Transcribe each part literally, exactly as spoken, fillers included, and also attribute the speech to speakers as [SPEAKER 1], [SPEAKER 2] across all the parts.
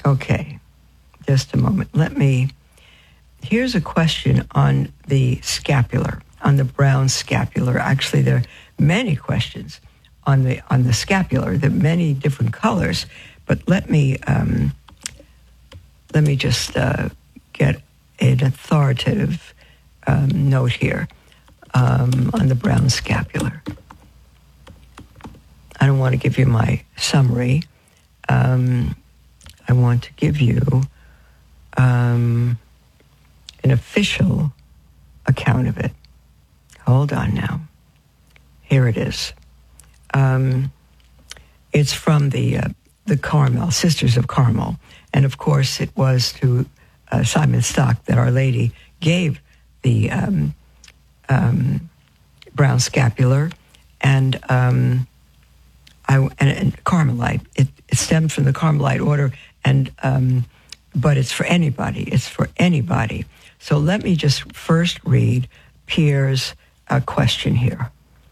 [SPEAKER 1] Okay, just a moment. Let me, here's a question on the scapular, on the brown scapular. Actually, there are many questions on the on the scapular. There are many different colors, but let me um, let me just uh, get an authoritative um, note here um, on the brown scapular. I don't want to give you my summary. Um, I want to give you um, an official account of it. Hold on now. Here it is. Um, it's from the uh, the Carmel, Sisters of Carmel. And of course, it was to uh, Simon Stock that Our Lady gave the um, um, brown scapular. And, um, I, and, and Carmelite. It, it stemmed from the Carmelite order, and um, but it's for anybody. It's for anybody. So let me just first read Pierre's uh, question here.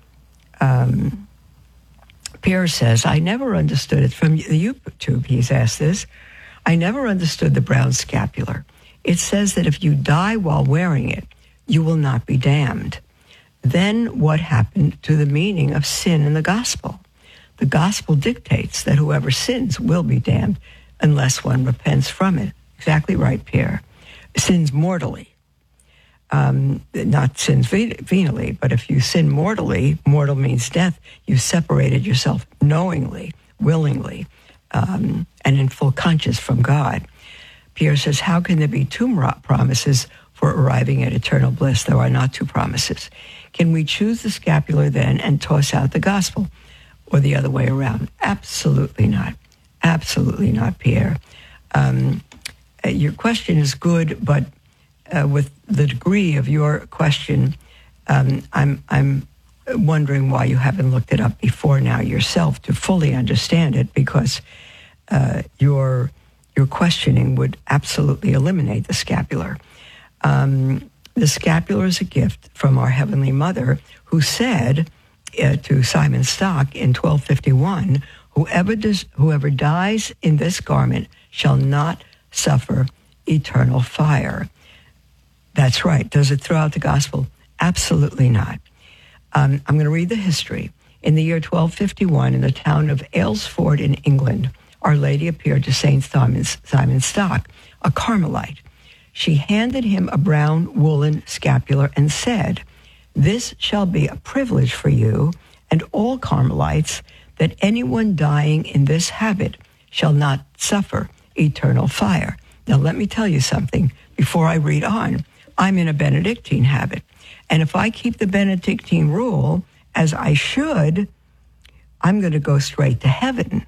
[SPEAKER 1] Um, Pierre says, I never understood it. From the YouTube, he's asked this. I never understood the brown scapular. It says that if you die while wearing it, you will not be damned. Then what happened to the meaning of sin in the gospel? The gospel dictates that whoever sins will be damned unless one repents from it. Exactly right, Pierre. Sins mortally. Um, not sins venally, but if you sin mortally, mortal means death, you separated yourself knowingly, willingly, um, and in full conscience from God. Pierre says, how can there be two promises for arriving at eternal bliss? There are not two promises. Can we choose the scapular then and toss out the gospel? Or the other way around? Absolutely not. Absolutely not, Pierre. Um, your question is good, but uh, with the degree of your question, um, I'm I'm wondering why you haven't looked it up before now yourself to fully understand it, because uh, your your questioning would absolutely eliminate the scapular. Um, the scapular is a gift from our Heavenly Mother, who said uh, to Simon Stock in twelve fifty-one, whoever does, whoever dies in this garment shall not suffer eternal fire. That's right. Does it throw out the gospel? Absolutely not. Um, I'm going to read the history. In the year twelve fifty-one, in the town of Aylesford in England, Our Lady appeared to Saint Simon, Simon Stock, a Carmelite. She handed him a brown woolen scapular and said, this shall be a privilege for you and all Carmelites, that anyone dying in this habit shall not suffer eternal fire. Now, let me tell you something before I read on. I'm in a Benedictine habit, and if I keep the Benedictine rule, as I should, I'm going to go straight to heaven.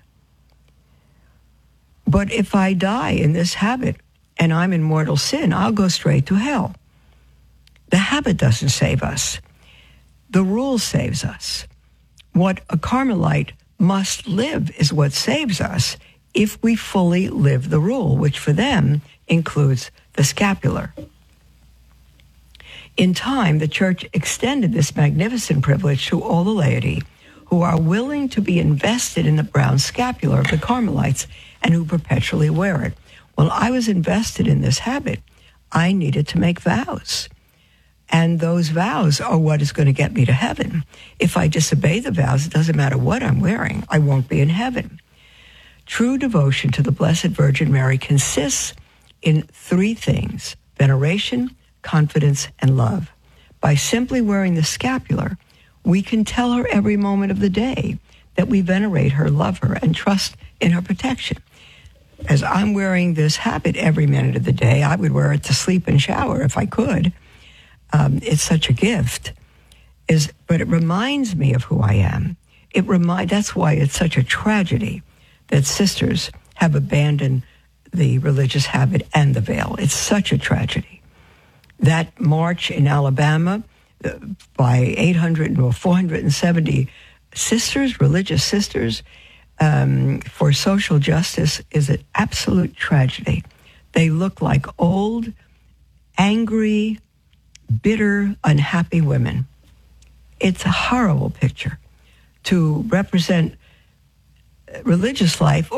[SPEAKER 1] But if I die in this habit and I'm in mortal sin, I'll go straight to hell. The habit doesn't save us. The rule saves us. What a Carmelite must live is what saves us if we fully live the rule, which for them includes the scapular. In time, the Church extended this magnificent privilege to all the laity who are willing to be invested in the brown scapular of the Carmelites and who perpetually wear it. Well, I was invested in this habit. I needed to make vows. And those vows are what is going to get me to heaven. If I disobey the vows, it doesn't matter what I'm wearing, I won't be in heaven. True devotion to the Blessed Virgin Mary consists in three things: veneration, confidence, and love. By simply wearing the scapular, we can tell her every moment of the day that we venerate her, love her, and trust in her protection. As I'm wearing this habit every minute of the day, I would wear it to sleep and shower if I could. Um, it's such a gift, is but it reminds me of who I am. It remind that's why it's such a tragedy that sisters have abandoned the religious habit and the veil. It's such a tragedy. That march in Alabama uh, by eight hundred or four hundred seventy sisters, religious sisters, um, for social justice is an absolute tragedy. They look like old, angry, bitter, unhappy women. It's a horrible picture to represent religious life